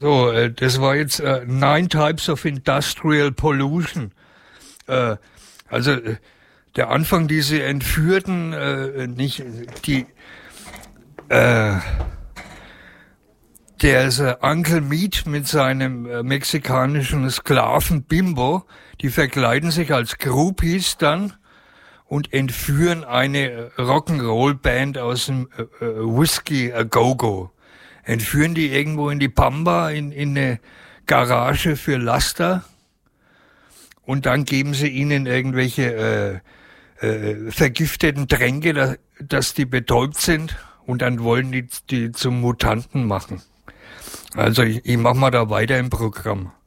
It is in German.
So, das war jetzt Nine Types of Industrial Pollution. Also der Anfang, diese Entführten, nicht die, der ist Uncle Meat mit seinem mexikanischen Sklaven Bimbo, die verkleiden sich als Groupies dann und entführen eine Rock'n'Roll-Band aus dem Whiskey A Go-Go. Entführen die irgendwo in die Pampa, in eine Garage für Laster und dann geben sie ihnen irgendwelche vergifteten Tränke, dass die betäubt sind und dann wollen die zum Mutanten machen. Also ich mach mal da weiter im Programm.